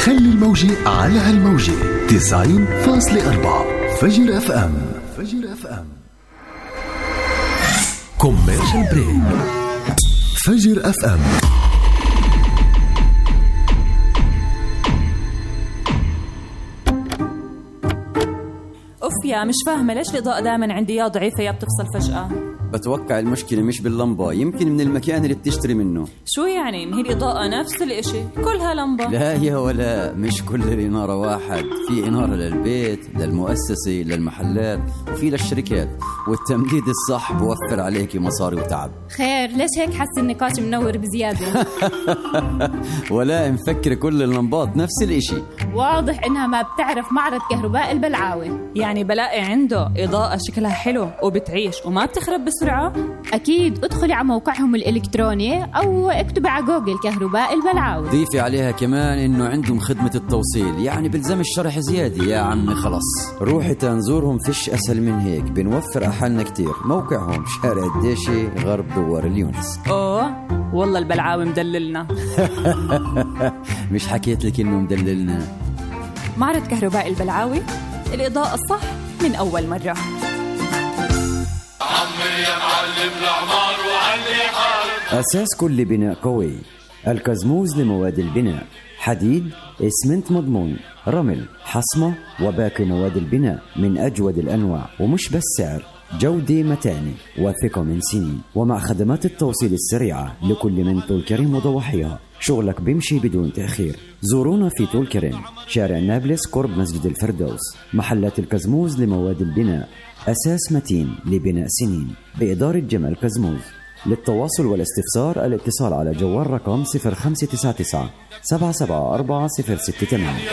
خلي الموجة على هالموجة 90.4 فجر اف ام. فجر اف ام. كوميرشال بريك. فجر اف ام. يا مش فاهمة ليش الإضاءة دائما عندي يا ضعيفة يا بتفصل فجأة. بتوقع المشكلة مش باللمبة، يمكن من المكان اللي بتشتري منه. شو يعني؟ ما هي الإضاءة نفس الاشي كلها لمبة. لا يا ولا، مش كل الإنارة واحد، في إنارة للبيت، للمؤسسة، للمحلات، وفي للشركات، والتمديد الصح بوفر عليكي مصاري وتعب. خير ليش هيك حس النقاش منور بزيادة؟ ولا مفكر كل اللمبات نفس الاشي. واضح إنها ما بتعرف معرض كهرباء البلعاوي. يعني بلاقي عنده إضاءة شكلها حلو وبتعيش وما بتخرب بسرعة؟ أكيد ادخلي على موقعهم الإلكتروني أو اكتبي على جوجل كهرباء البلعاوي. ضيفي عليها كمان إنه عندهم خدمة التوصيل، يعني بلزم الشرح زيادة يا عمي. خلص روحي تنزورهم، فيش أسهل من هيك، بنوفر أحلنا كتير. موقعهم شارع الديشي غرب دوار اليونس. أوه والله البلعاوي مدللنا. مش حكيت لك إنه مدللنا؟ معرض كهرباء البلعاوي، الإضاءة الصح من أول مرة. أساس كل بناء قوي الكزموز لمواد البناء: حديد، إسمنت مضمون، رمل، حصمة وباقي مواد البناء من أجود الأنواع. ومش بس سعر، جودة متانة وثقة من سنين، ومع خدمات التوصيل السريعة لكل من طول كريم وضواحيها. شغلك بيمشي بدون تأخير. زورونا في طول كريم، شارع نابلس قرب مسجد الفردوس. محلات الكزموز لمواد البناء، أساس متين لبناء سنين، بإدارة جمال كزموز. للتواصل والاستفسار الاتصال على جوال رقم 0599 774 068.